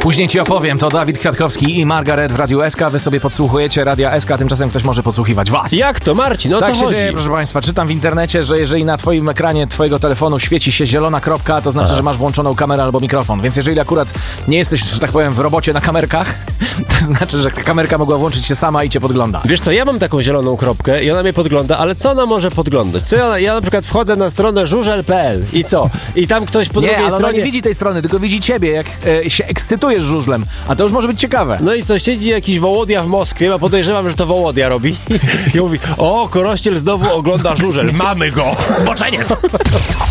Później ci opowiem, to Dawid Kwiatkowski i Margaret w Radiu SK. Wy sobie podsłuchujecie Radia SK, tymczasem ktoś może podsłuchiwać was. Jak to, Marcin? Tak co się chodzi? dzieje, proszę państwa. Czytam w internecie, że jeżeli na twoim ekranie twojego telefonu świeci się zielona kropka, to znaczy, że masz włączoną kamerę albo mikrofon. Więc jeżeli akurat nie jesteś, że tak powiem, w robocie na kamerkach, to znaczy, że kamerka mogła włączyć się sama i cię podgląda. Wiesz co, ja mam taką zieloną kropkę i ona mnie podgląda, ale co ona może podglądać? Ja na przykład wchodzę na stronę żużel.pl i co? I tam ktoś po drugiej ale stronie... ona nie widzi tej strony, tylko widzi ciebie, jak się ekscytujesz żużlem. A to już może być ciekawe. No i co, siedzi jakiś Wołodia w Moskwie, bo podejrzewam, że to Wołodia robi. I mówi, o, Korościel znowu ogląda żużel, mamy go! Zboczeniec!